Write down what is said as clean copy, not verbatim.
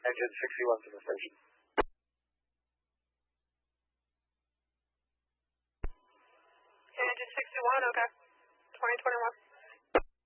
Engine 61 to the station. Engine 61, okay. 2021.